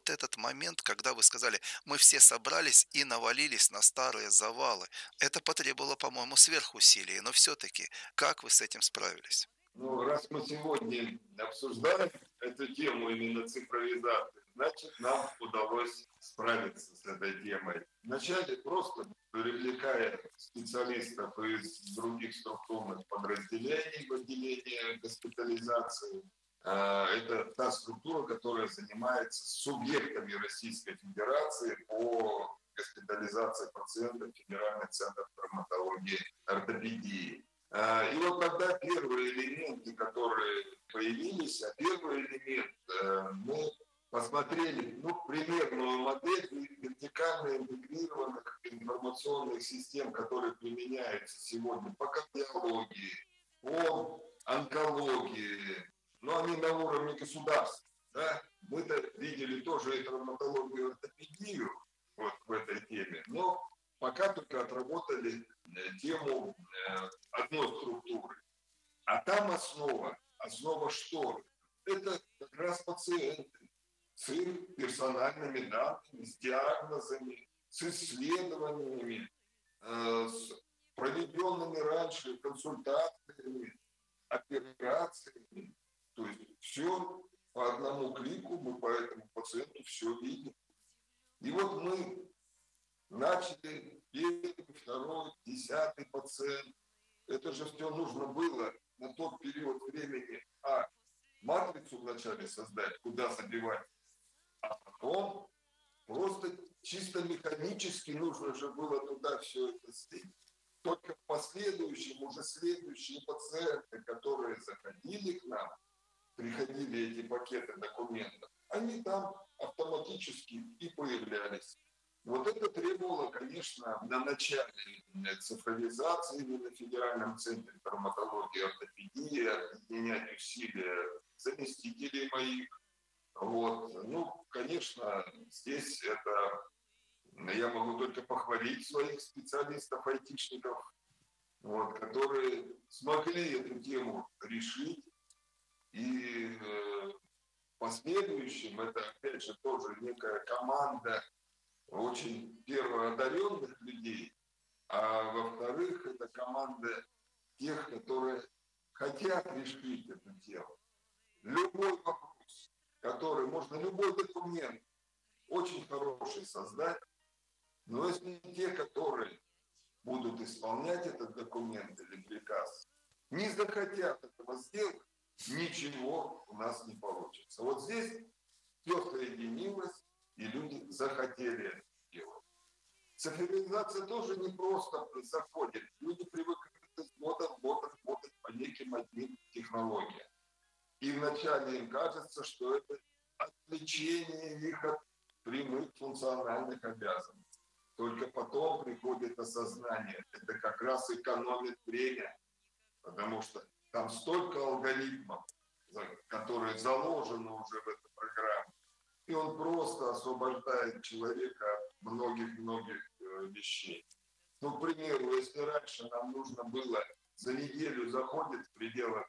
вот этот момент, когда вы сказали: "Мы все собрались и навалились на старые завалы"? Это потребовало, по-моему, сверхусилий, но все-таки как вы с этим справились? Ну, раз мы сегодня обсуждаем эту тему именно цифровизации, значит, нам удалось справиться с этой темой. Вначале просто привлекая специалистов из других структурных подразделений в отделение госпитализации. Это та структура, которая занимается субъектами Российской Федерации по госпитализации пациентов Федеральный центр травматологии и ортопедии. И вот тогда первые элементы, которые появились, первый элемент, мы посмотрели примерную модель вертикально интегрированных информационных систем, которые применяются сегодня по кардиологии, по онкологии, но они на уровне государства. Да? Мы-то видели тоже и травматологию, и ортопедию вот в этой теме, но пока только отработали тему одной структуры. А там основа что? Это как раз пациенты с их персональными данными, с диагнозами, с исследованиями, с проведенными раньше консультациями, операциями. То есть все по одному клику мы по этому пациенту все видим. И вот мы начали первый, второй, 10-й пациент. Это же все нужно было на тот период времени, матрицу вначале создать, куда забивать, а потом просто чисто механически нужно же было туда все это слить. Только в последующем уже следующие пациенты, которые заходили к нам, приходили эти пакеты документов, они там автоматически и появлялись. Вот это требовало, конечно, на начале цифровизации на Федеральном центре травматологии и ортопедии, объединять усилия заместителей моих. Вот. Ну, конечно, здесь это я могу только похвалить своих специалистов, айтишников, вот, которые смогли эту тему решить. И в последующем это, опять же, тоже некая команда очень, первых одаренных людей, а во-вторых, это команда тех, которые хотят решить эту тему. Любой вопрос, который можно, любой документ очень хороший создать, но если те, которые будут исполнять этот документ или приказ, не захотят этого сделать, ничего у нас не получится. Вот здесь все соединилось, и люди захотели это делать. Цифровизация тоже не просто заходит. Люди привыкли из года в год работать по неким одним технологиям. И вначале им кажется, что это отвлечение их от прямых функциональных обязанностей. Только потом приходит осознание. Это как раз экономит время, потому что там столько алгоритмов, которые заложены уже в эту программу. И он просто освобождает человека от многих-многих вещей. Ну, к примеру, если раньше нам нужно было за неделю заходит в пределах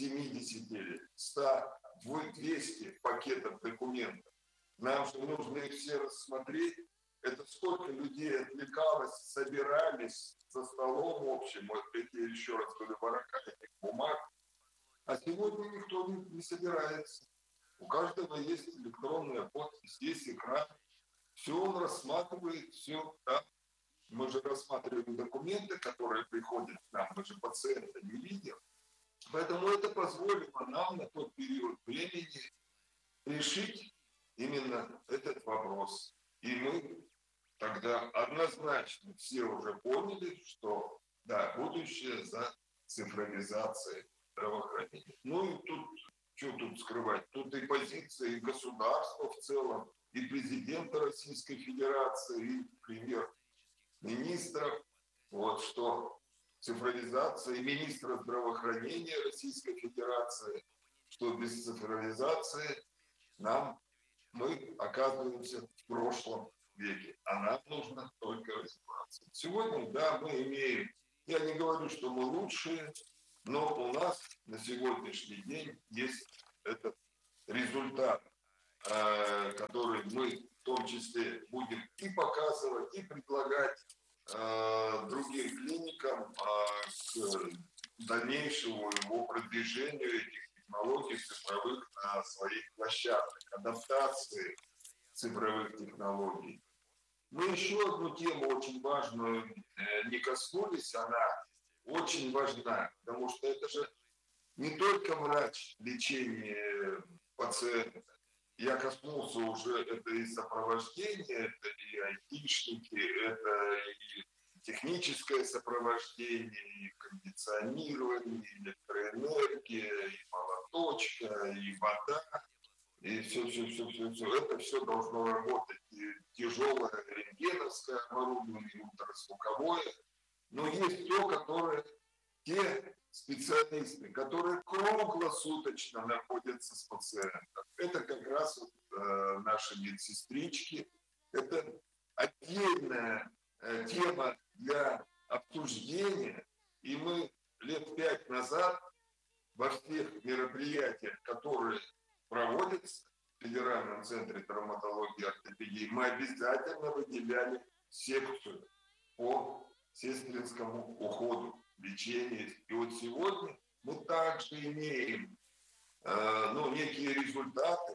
70 или 100, 200 пакетов документов, нам же нужно их все рассмотреть. Это сколько людей отвлекалось, собирались за столом общим, вот эти, еще раз говорю, ворока этих бумаг. А сегодня никто не собирается. У каждого есть электронная подпись, есть экран. Все он рассматривает, все. Да? Мы же рассматриваем документы, которые приходят к нам, мы же пациента не видим. Поэтому это позволило нам на тот период времени решить именно этот вопрос. И мы тогда однозначно все уже поняли, что да, будущее за цифровизацией здравоохранения. Ну и тут, что тут скрывать, тут и позиции государства в целом, и президента Российской Федерации, и премьер-министров, вот что цифровизация, и министра здравоохранения Российской Федерации, что без цифровизации мы оказываемся в прошлом веке, а нам нужно только развиваться. Сегодня, да, мы имеем, я не говорю, что мы лучшие, но у нас на сегодняшний день есть этот результат который мы в том числе будем и показывать, и предлагать другим клиникам к дальнейшему его продвижению этих технологий цифровых на своих площадках, адаптации цифровых технологий. Мы еще одну тему очень важную не коснулись, она очень важна, потому что это же не только врач лечения пациента. Я коснулся уже, это и сопровождение, это и айтишники, это и техническое сопровождение, и кондиционирование, и электроэнергия, и молоточка, и вода, и все. Это все должно работать. И тяжелое рентгеновское оборудование, ультразвуковое. Но есть то, которое те специалисты, которые круглосуточно находятся с пациентом. Это как раз вот, наши медсестрички. Это отдельная тема для обсуждения. И мы лет 5 назад во всех мероприятиях, которые проводятся в Федеральном центре травматологии и ортопедии, мы обязательно выделяли секцию по сестринскому уходу, лечению. И вот сегодня мы также имеем некие результаты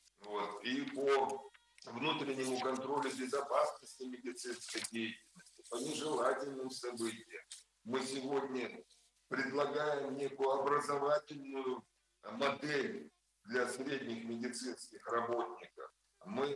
и по внутреннему контролю безопасности медицинской деятельности, по нежелательным событиям. Мы сегодня предлагаем некую образовательную модель для средних медицинских работников. Мы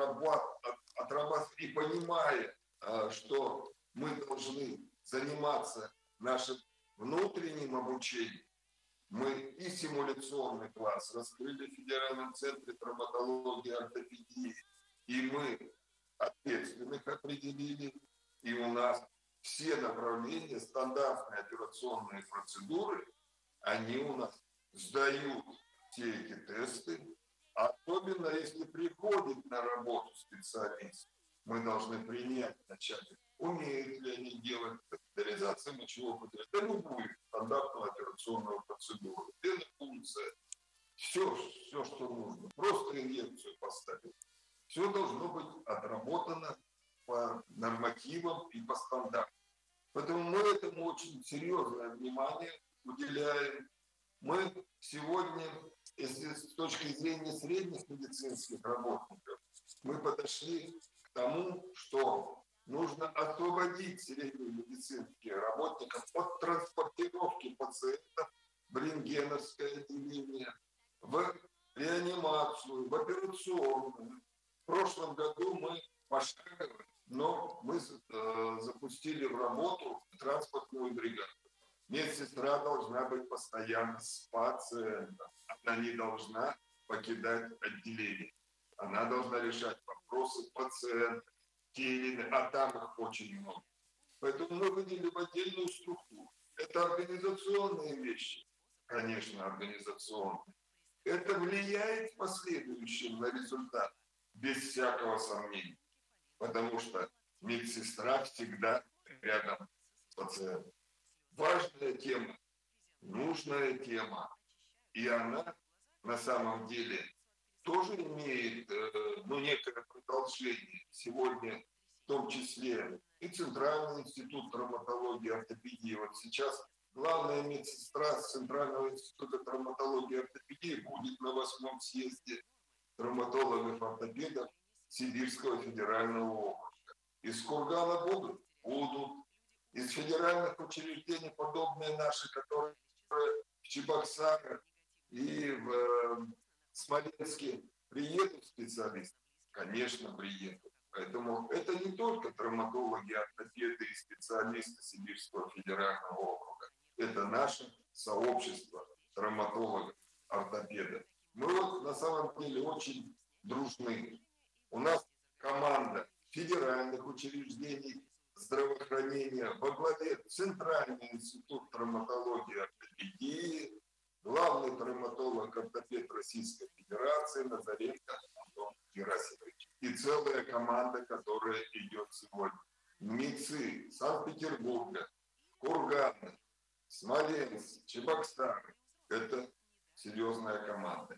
отрабатываем и понимая, что мы должны заниматься нашим внутренним обучением. Мы и симуляционный класс раскрыли в Федеральном центре травматологии и ортопедии, и мы ответственных определили, и у нас все направления, стандартные операционные процедуры, они у нас сдают все эти тесты, особенно если приходит на работу специалист. Мы должны принять вначале, умеют ли они делать капитализацию мочевого пузыря, да любую стандартную операционную процедуру, венопункция, все, что нужно, просто инъекцию поставить. Все должно быть отработано по нормативам и по стандартам. Поэтому мы этому очень серьезное внимание уделяем. Мы сегодня, если с точки зрения средних медицинских работников, мы подошли к тому, что нужно освободить средних медицинских работников от транспортировки пациентов в рентгеновское отделение, в реанимацию, в операционную. В прошлом году мы пошагово, но мы запустили в работу транспортную бригаду. Медсестра должна быть постоянно с пациентом. Она не должна покидать отделение. Она должна решать вопросы пациента, а там их очень много. Поэтому мы выделили в отдельную структуру. Это организационные вещи, конечно, организационные. Это влияет в последующем на результат, без всякого сомнения. Потому что медсестра всегда рядом с пациентом. Важная тема, нужная тема. И она на самом деле тоже имеет некое продолжение. Сегодня в том числе и Центральный институт травматологии и ортопедии. Вот сейчас главная медсестра с Центрального института травматологии и ортопедии будет на 8-м съезде травматологов-ортопедов Сибирского федерального округа. Из Кургана будут? Будут. Из федеральных учреждений, подобные наши, которые в Чебоксарах и в Смоленске, приедут специалисты? Конечно, приедут. Поэтому это не только травматологи, ортопеды и специалисты Сибирского федерального округа. Это наше сообщество травматологов, ортопедов. Мы вот на самом деле очень дружны. У нас команда федеральных учреждений здравоохранения во главе Центральный институт травматологии и ортопедии, главный травматолог-ортопед Российской Федерации Назаренко Антон Герасимович. И целая команда, которая идет сегодня. МИЦы Санкт-Петербурга, Кургана, Смоленск, Чебоксары. Это серьезная команда.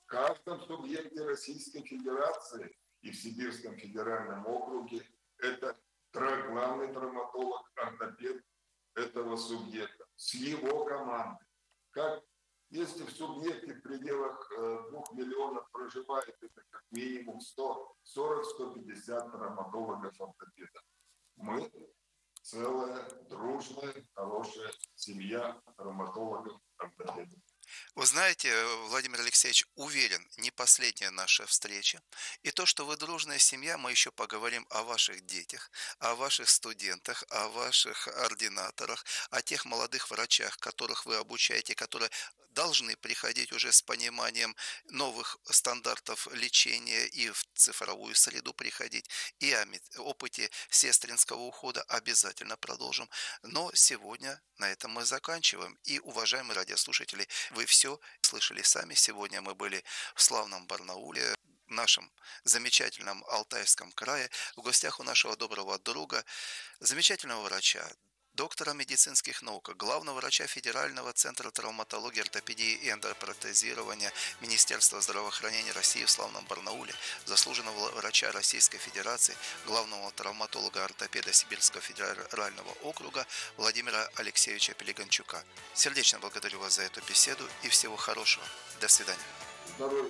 В каждом субъекте Российской Федерации и в Сибирском федеральном округе это главный травматолог, ортопед этого субъекта с его командой. Как если в субъекте в пределах 2 миллионов проживает, это как минимум 140-150 травматологов-ортопедов. Мы целая, дружная, хорошая семья травматологов-ортопедов. Вы знаете, Владимир Алексеевич, уверен, не последняя наша встреча. И то, что вы дружная семья, мы еще поговорим о ваших детях, о ваших студентах, о ваших ординаторах, о тех молодых врачах, которых вы обучаете, которые должны приходить уже с пониманием новых стандартов лечения и в цифровую среду приходить, и о опыте сестринского ухода обязательно продолжим. Но сегодня на этом мы заканчиваем. И, уважаемые радиослушатели, вы все слышали сами. Сегодня мы были в славном Барнауле, в нашем замечательном Алтайском крае, в гостях у нашего доброго друга, замечательного врача, доктора медицинских наук, главного врача Федерального центра травматологии, ортопедии и эндопротезирования Министерства здравоохранения России в славном Барнауле, заслуженного врача Российской Федерации, главного травматолога-ортопеда Сибирского федерального округа Владимира Алексеевича Пелеганчука. Сердечно благодарю вас за эту беседу и всего хорошего. До свидания. Здоровья.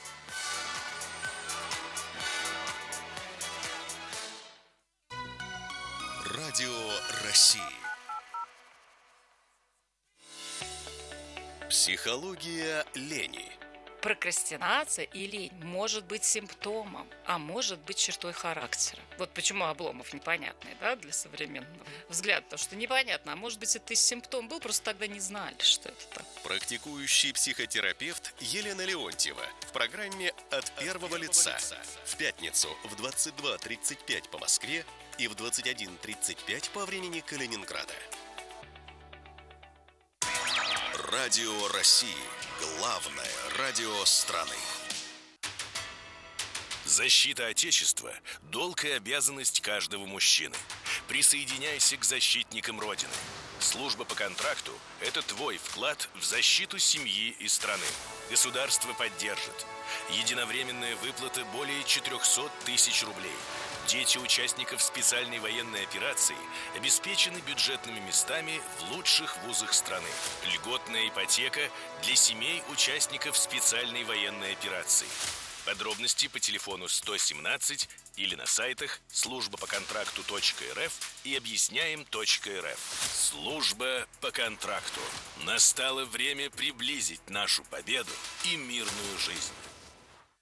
Радио России. Психология лени. Прокрастинация и лень может быть симптомом, а может быть чертой характера. Вот почему Обломов непонятный, да, для современного взгляда. Потому что непонятно, а может быть это и симптом был, просто тогда не знали, что это так. Практикующий психотерапевт Елена Леонтьева в программе «От первого лица» в пятницу в 22:35 по Москве и в 21:35 по времени Калининграда. Радио России. Главное радио страны. Защита Отечества – долг и обязанность каждого мужчины. Присоединяйся к защитникам Родины. Служба по контракту – это твой вклад в защиту семьи и страны. Государство поддержит. Единовременная выплата более 400 тысяч рублей. Дети участников специальной военной операции обеспечены бюджетными местами в лучших вузах страны. Льготная ипотека для семей участников специальной военной операции. Подробности по телефону 117 или на сайтах службапоконтракту.рф и объясняем.рф. Служба по контракту. Настало время приблизить нашу победу и мирную жизнь.